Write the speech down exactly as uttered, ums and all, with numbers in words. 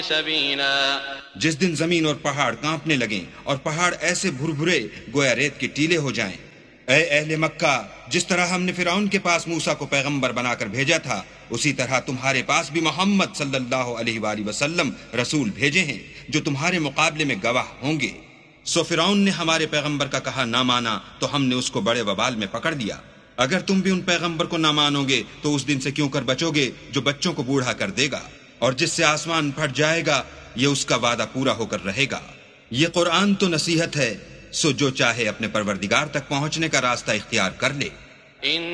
सबीला। जिस दिन जमीन और पहाड़ कांपने लगें और पहाड़ ऐसे भुरभुरे गोया रेत के टीले हो जाएं। ऐ अहले मक्का, जिस तरह हमने फिरौन के पास मूसा को पैगंबर बनाकर भेजा था, उसी तरह तुम्हारे पास भी मोहम्मद सल्लल्लाहु अलैहि वसल्लम रसूल भेजे हैं जो तुम्हारे मुकाबले में गवाह होंगे। सो फिरौन ने हमारे पैगंबर का कहा ना माना तो हमने उसको बड़े वबाल में पकड़ लिया। अगर तुम भी उन पैगंबर को ना मानोगे तो उस दिन से क्यों कर बचोगे जो बच्चों को बूढ़ा कर देगा और जिससे आसमान फट जाएगा, ये उसका वादा पूरा होकर रहेगा। ये कुरान तो नसीहत है, सो जो चाहे अपने परवरदिगार तक पहुंचने का रास्ता इख्तियार कर ले।